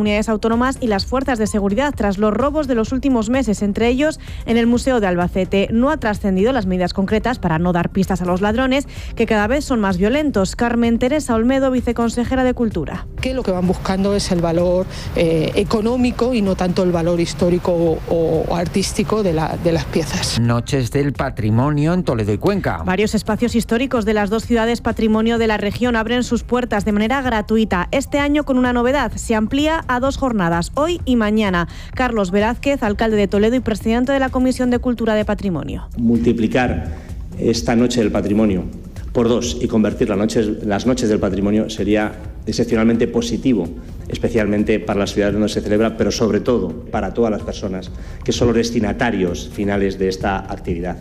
comunidades autónomas y las fuerzas de seguridad tras los robos de los últimos meses, entre ellos en el Museo de Albacete. No ha trascendido las medidas concretas para no dar pistas a los ladrones, que cada vez son más violentos. Carmen Teresa Olmedo, viceconsejera de Cultura. Que lo que van buscando es el valor económico y no tanto el valor histórico o artístico de las piezas. Noches del Patrimonio en Toledo y Cuenca. Varios espacios históricos de las dos ciudades patrimonio de la región abren sus puertas de manera gratuita. Este año con una novedad, se amplía a 2 jornadas, hoy y mañana. Carlos Velázquez, alcalde de Toledo y presidente de la Comisión de Cultura de Patrimonio. Multiplicar esta Noche del Patrimonio por 2 y convertir las noches del patrimonio sería excepcionalmente positivo, especialmente para las ciudades donde se celebra, pero sobre todo para todas las personas que son los destinatarios finales de esta actividad.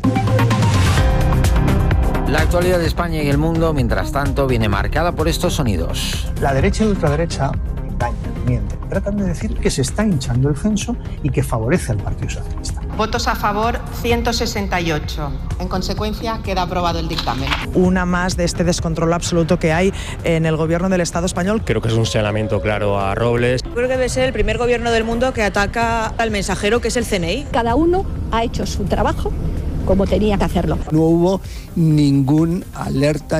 La actualidad de España y el mundo, mientras tanto, viene marcada por estos sonidos. La derecha y la ultraderecha engañan, mienten. Tratan de decir que se está hinchando el censo y que favorece al Partido Socialista. Votos a favor, 168. En consecuencia, queda aprobado el dictamen. Una más de este descontrol absoluto que hay en el gobierno del Estado español. Creo que es un señalamiento claro a Robles. Creo que debe ser el primer gobierno del mundo que ataca al mensajero, que es el CNI. Cada uno ha hecho su trabajo como tenía que hacerlo. No hubo ninguna alerta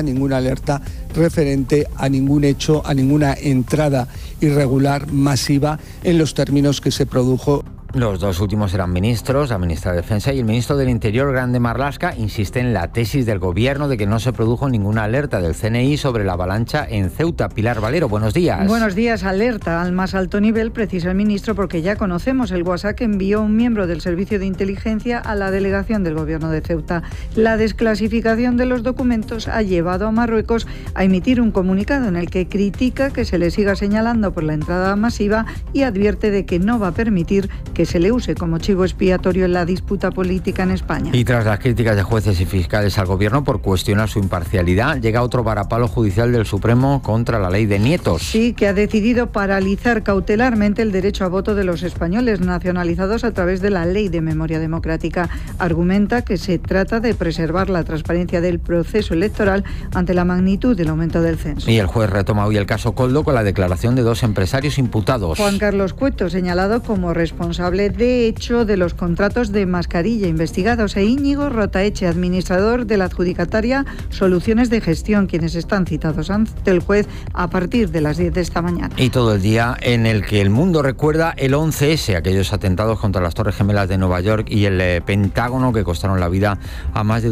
referente a ningún hecho, a ninguna entrada irregular masiva en los términos que se produjo. Los dos últimos eran ministros, la ministra de Defensa y el ministro del Interior, Grande Marlaska, insiste en la tesis del gobierno de que no se produjo ninguna alerta del CNI sobre la avalancha en Ceuta. Pilar Valero, buenos días. Buenos días. Alerta al más alto nivel, precisa el ministro, porque ya conocemos el WhatsApp que envió un miembro del Servicio de Inteligencia a la delegación del gobierno de Ceuta. La desclasificación de los documentos ha llevado a Marruecos a emitir un comunicado en el que critica que se le siga señalando por la entrada masiva y advierte de que no va a permitir que se le use como chivo expiatorio en la disputa política en España. Y tras las críticas de jueces y fiscales al gobierno por cuestionar su imparcialidad, llega otro varapalo judicial del Supremo contra la ley de nietos. Sí, que ha decidido paralizar cautelarmente el derecho a voto de los españoles nacionalizados a través de la Ley de Memoria Democrática. Argumenta que se trata de preservar la transparencia del proceso electoral ante la magnitud del aumento del censo. Y el juez retoma hoy el caso Koldo con la declaración de 2 empresarios imputados. Juan Carlos Cueto, señalado como responsable de hecho de los contratos de mascarilla investigados, e Íñigo Rotaeche, administrador de la adjudicataria Soluciones de Gestión, quienes están citados ante el juez a partir de las 10 de esta mañana. Y todo el día en el que el mundo recuerda el 11S, aquellos atentados contra las Torres Gemelas de Nueva York y el Pentágono que costaron la vida a más de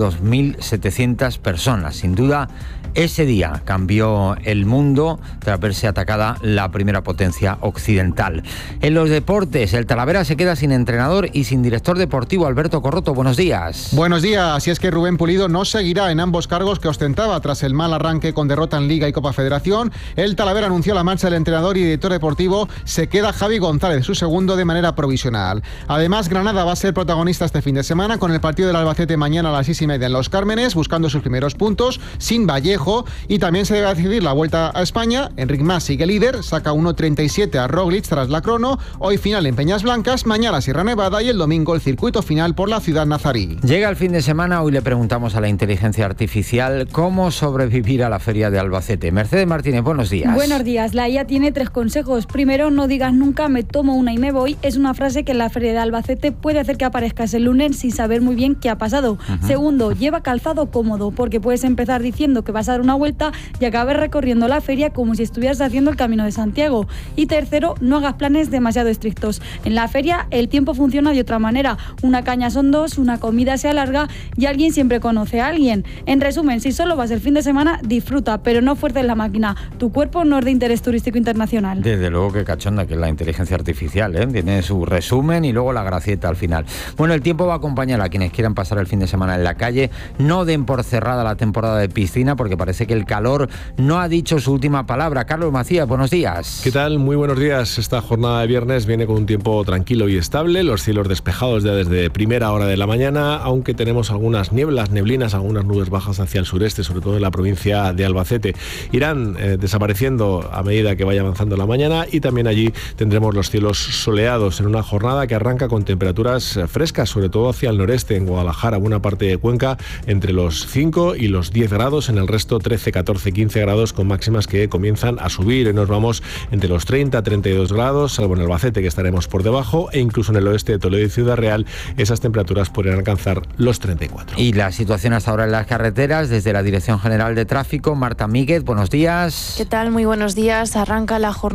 2.700 personas. Sin duda, ese día cambió el mundo tras verse atacada la primera potencia occidental. En los deportes, el Talavera se queda sin entrenador y sin director deportivo. Alberto Corroto, buenos días. Buenos días. Y es que Rubén Pulido no seguirá en ambos cargos que ostentaba tras el mal arranque con derrota en Liga y Copa Federación. El Talavera anunció la marcha del entrenador y director deportivo. Se queda Javi González, su segundo, de manera provisional. Además, Granada va a ser protagonista este fin de semana con el partido del Albacete mañana a las 6:30 en Los Cármenes, buscando sus primeros puntos, sin Vallejo. Y también se debe decidir la Vuelta a España. Enric Mas sigue líder, saca 1:37 a Roglic tras la crono. Hoy final en Peñas Blancas, mañana Sierra Nevada y el domingo el circuito final por la ciudad nazarí. Llega el fin de semana, hoy le preguntamos a la inteligencia artificial cómo sobrevivir a la feria de Albacete. Mercedes Martínez, buenos días. Buenos días. La IA tiene 3 consejos. Primero, no digas nunca me tomo una y me voy. Es una frase que en la feria de Albacete puede hacer que aparezcas el lunes sin saber muy bien qué ha pasado. Segundo, lleva calzado cómodo, porque puedes empezar diciendo que vas a dar una vuelta y acabes recorriendo la feria como si estuvieras haciendo el Camino de Santiago. Y tercero, no hagas planes demasiado estrictos. En la feria el tiempo funciona de otra manera. Una caña son 2, una comida se alarga y alguien siempre conoce a alguien. En resumen, si solo vas el fin de semana, disfruta, pero no fuerces la máquina. Tu cuerpo no es de interés turístico internacional. Desde luego que cachonda que es la inteligencia artificial, ¿eh? Tiene su resumen y luego la gracieta al final. Bueno, el tiempo va a acompañar a quienes quieran pasar el fin de semana en la calle. No den por cerrada la temporada de piscina porque parece que el calor no ha dicho su última palabra. Carlos Macías, buenos días. ¿Qué tal? Muy buenos días. Esta jornada de viernes viene con un tiempo tranquilo y estable, los cielos despejados ya desde primera hora de la mañana, aunque tenemos algunas neblinas, algunas nubes bajas hacia el sureste, sobre todo en la provincia de Albacete. Irán desapareciendo a medida que vaya avanzando la mañana y también allí tendremos los cielos soleados en una jornada que arranca con temperaturas frescas, sobre todo hacia el noreste, en Guadalajara, buena parte de Cuenca, entre los 5 y los 10 grados, en el resto resto 13, 14, 15 grados con máximas que comienzan a subir. Hoy nos vamos entre los 30 a 32 grados, salvo en Albacete, que estaremos por debajo, e incluso en el oeste de Toledo y Ciudad Real esas temperaturas podrían alcanzar los 34. Y la situación hasta ahora en las carreteras, desde la Dirección General de Tráfico, Marta Míguez, buenos días. ¿Qué tal? Muy buenos días. Arranca la jornada